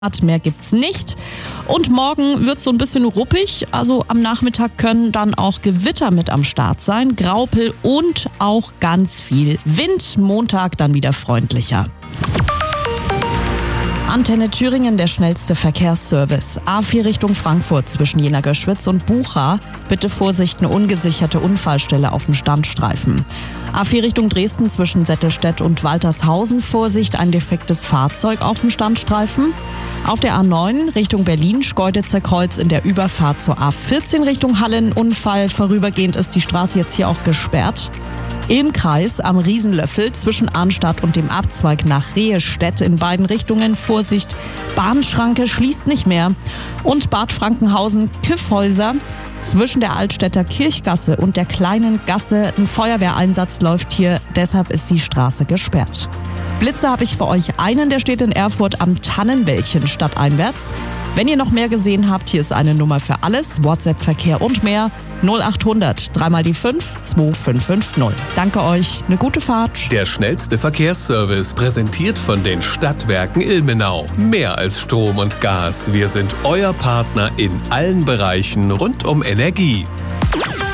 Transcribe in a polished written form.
Mehr gibt's nicht. Und morgen wird so ein bisschen ruppig. Also am Nachmittag können dann auch Gewitter mit am Start sein. Graupel und auch ganz viel Wind. Montag dann wieder freundlicher. Antenne Thüringen, der schnellste Verkehrsservice. A4 Richtung Frankfurt zwischen Jena-Göschwitz und Bucha. Bitte Vorsicht, eine ungesicherte Unfallstelle auf dem Standstreifen. A4 Richtung Dresden zwischen Settelstedt und Waltershausen. Vorsicht, ein defektes Fahrzeug auf dem Standstreifen. Auf der A9 Richtung Berlin, Schkeuditzer Kreuz in der Überfahrt zur A14 Richtung Hallen. Unfall, vorübergehend ist die Straße jetzt hier auch gesperrt. Im Kreis am Riesenlöffel zwischen Arnstadt und dem Abzweig nach Rehestedt in beiden Richtungen. Vorsicht, Bahnschranke schließt nicht mehr. Und Bad Frankenhausen-Kyffhäuser zwischen der Altstädter Kirchgasse und der kleinen Gasse. Ein Feuerwehreinsatz läuft hier, deshalb ist die Straße gesperrt. Blitze habe ich für euch einen, der steht in Erfurt am Tannenwäldchen stadteinwärts. Wenn ihr noch mehr gesehen habt, hier ist eine Nummer für alles, WhatsApp-Verkehr und mehr. 0800 3 mal die 5 2550. Danke euch, eine gute Fahrt. Der schnellste Verkehrsservice, präsentiert von den Stadtwerken Ilmenau. Mehr als Strom und Gas, wir sind euer Partner in allen Bereichen rund um Energie.